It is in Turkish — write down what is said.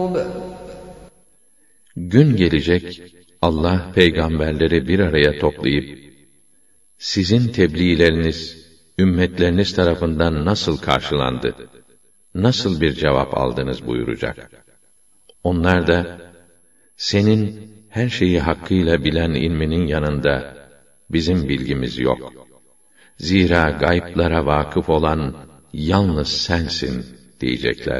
Gün gelecek, Allah peygamberleri bir araya toplayıp, sizin tebliğleriniz, ümmetleriniz tarafından nasıl karşılandı, nasıl bir cevap aldınız buyuracak. Onlar da, senin her şeyi hakkıyla bilen ilminin yanında, bizim bilgimiz yok. Zira gayblara vakıf olan yalnız sensin diyecekler.